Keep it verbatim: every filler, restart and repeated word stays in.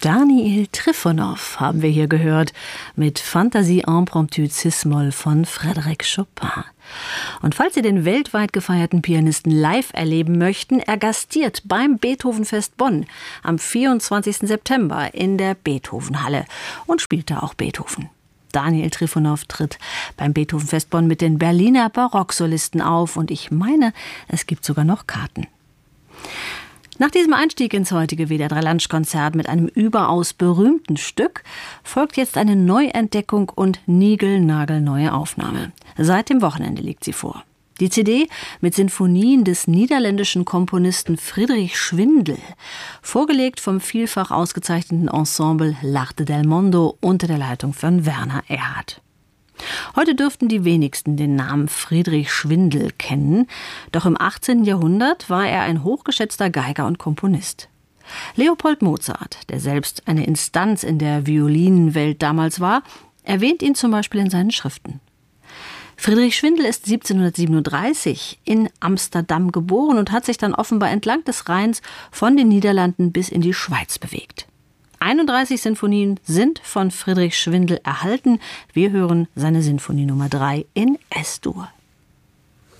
Daniil Trifonow haben wir hier gehört mit Fantasie impromptue Cis-Moll von Frédéric Chopin. Und falls Sie den weltweit gefeierten Pianisten live erleben möchten, er gastiert beim Beethovenfest Bonn am vierundzwanzigsten September in der Beethovenhalle und spielt da auch Beethoven. Daniil Trifonow tritt beim Beethovenfest Bonn mit den Berliner Barocksolisten auf und ich meine, es gibt sogar noch Karten. Nach diesem Einstieg ins heutige W D R drei Lunch-Konzert mit einem überaus berühmten Stück folgt jetzt eine Neuentdeckung und niegelnagelneue Aufnahme. Seit dem Wochenende liegt sie vor. Die C D mit Sinfonien des niederländischen Komponisten Friedrich Schwindel, vorgelegt vom vielfach ausgezeichneten Ensemble L'Arte del Mondo unter der Leitung von Werner Erhardt. Heute dürften die wenigsten den Namen Friedrich Schwindel kennen, doch im achtzehnten Jahrhundert war er ein hochgeschätzter Geiger und Komponist. Leopold Mozart, der selbst eine Instanz in der Violinenwelt damals war, erwähnt ihn zum Beispiel in seinen Schriften. Friedrich Schwindel ist siebzehnhundertsiebenunddreißig in Amsterdam geboren und hat sich dann offenbar entlang des Rheins von den Niederlanden bis in die Schweiz bewegt. einunddreißig Sinfonien sind von Friedrich Schwindel erhalten. Wir hören seine Sinfonie Nummer drei in Es-Dur.